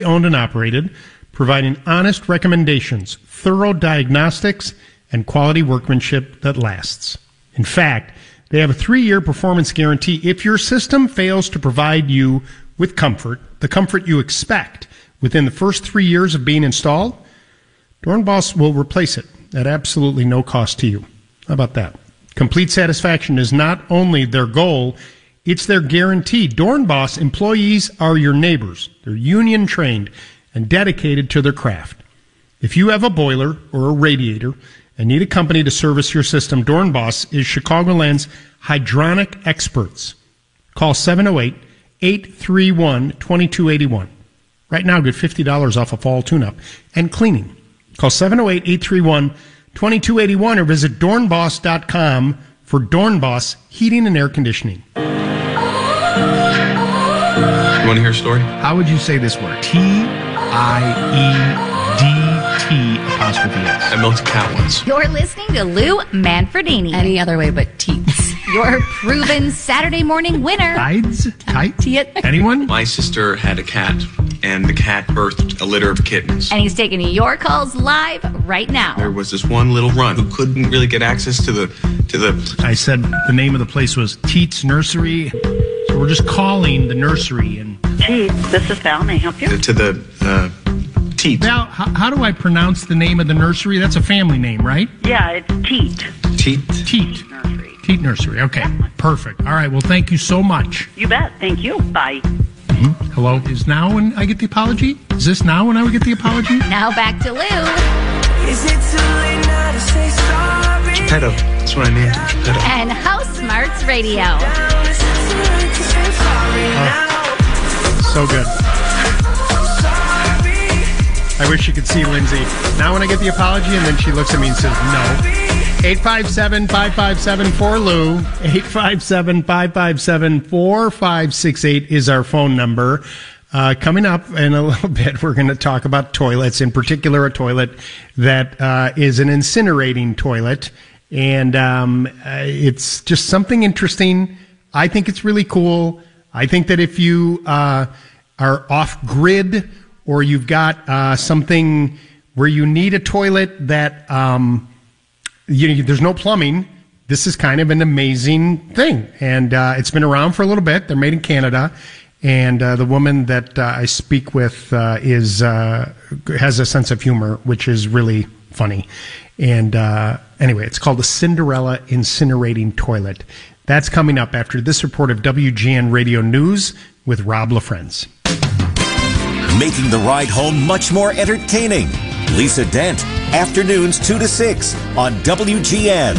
Owned and operated, providing honest recommendations, thorough diagnostics, and quality workmanship that lasts. In fact, they have a 3-year performance guarantee. If your system fails to provide you with comfort, the comfort you expect within the first 3 years of being installed, Dornbos will replace it at absolutely no cost to you. How about that? Complete satisfaction is not only their goal, it's their guarantee. Dornbos employees are your neighbors. They're union trained and dedicated to their craft. If you have a boiler or a radiator and need a company to service your system, Dornbos is Chicagoland's hydronic experts. Call 708-831-2281. Right now, get $50 off a fall tune-up and cleaning. Call 708-831-2281 or visit dornbos.com for Dornbos Heating and Air Conditioning. You want to hear a story? How would you say this word? T-I-E-D-T''S. I milked a cat once. You're listening to Lou Manfredini. Any other way but teats. Your proven Saturday morning winner. Tides? Kite? Tiet. Anyone? My sister had a cat, and the cat birthed a litter of kittens. And he's taking your calls live right now. There was this one little runt who couldn't really get access to the. I said the name of the place was Teet's Nursery. So we're just calling the nursery. And Teets, this is Val. May I help you? To the Teat. Val, how do I pronounce the name of the nursery? That's a family name, right? Yeah, it's Teet. Teat. Teet. Nursery. Teet Nursery. Okay, perfect. All right, well, thank you so much. You bet. Thank you. Bye. Hello? Is now when I get the apology? Is this now when I would get the apology? Now back to Lou. Is it too late now to say sorry? Geppetto. That's what I named him. Geppetto. And House Smarts Radio. So good. I wish you could see Lindsay. Now when I get the apology, and then she looks at me and says, no. 857-557-4Lou. 857-557-4568 is our phone number. Coming up in a little bit, we're going to talk about toilets, in particular a toilet that is an incinerating toilet. And it's just something interesting. I think it's really cool. I think that if you are off-grid or you've got something where you need a toilet that there's no plumbing, this is kind of an amazing thing. And it's been around for a little bit. They're made in Canada. And the woman that I speak with has a sense of humor, which is really funny. And anyway, it's called the Cinderella Incinerating Toilet. That's coming up after this report of WGN Radio News with Rob LaFrenz. Making the ride home much more entertaining. Lisa Dent, afternoons 2 to 6 on WGN.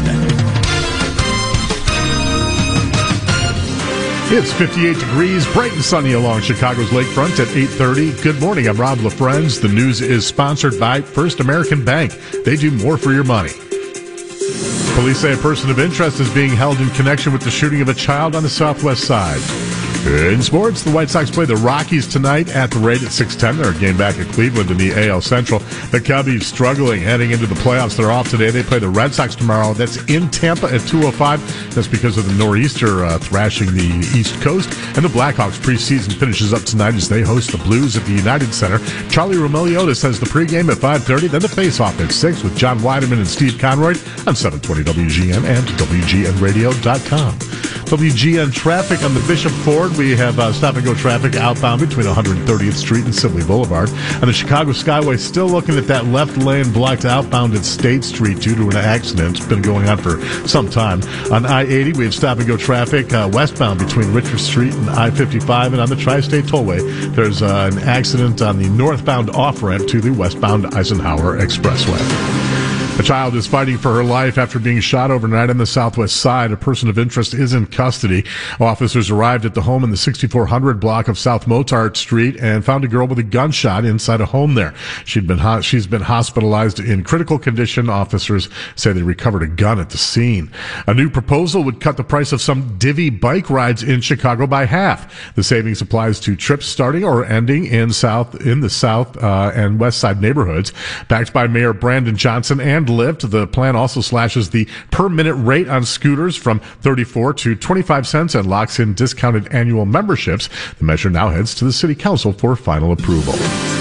It's 58 degrees, bright and sunny along Chicago's lakefront at 8:30. Good morning, I'm Rob LaFrenz. The news is sponsored by First American Bank. They do more for your money. Police say a person of interest is being held in connection with the shooting of a child on the southwest side. In sports, the White Sox play the Rockies tonight at the rate at 6:10. They're a game back at Cleveland in the AL Central. The Cubbies struggling heading into the playoffs. They're off today. They play the Red Sox tomorrow. That's in Tampa at 2:05. That's because of the nor'easter thrashing the East Coast. And the Blackhawks preseason finishes up tonight as they host the Blues at the United Center. Charlie Roumeliotis has the pregame at 5:30. Then the face-off at 6 with John Weideman and Steve Conroy on 720 WGN and WGNradio.com. WGN traffic on the Bishop Ford. We have stop-and-go traffic outbound between 130th Street and Sibley Boulevard. On the Chicago Skyway, still looking at that left lane blocked outbound at State Street due to an accident. It's been going on for some time. On I-80, we have stop-and-go traffic westbound between Richard Street and I-55. And on the Tri-State Tollway, there's an accident on the northbound off-ramp to the westbound Eisenhower Expressway. A child is fighting for her life after being shot overnight on the southwest side. A person of interest is in custody. Officers arrived at the home in the 6400 block of South Motard Street and found a girl with a gunshot inside a home there. She's been hospitalized in critical condition. Officers say they recovered a gun at the scene. A new proposal would cut the price of some Divvy bike rides in Chicago by half. The savings applies to trips starting or ending in the south and west side neighborhoods. Backed by Mayor Brandon Johnson and and Lyft. The plan also slashes the per-minute rate on scooters from 34 to 25 cents and locks in discounted annual memberships. The measure now heads to the City Council for final approval.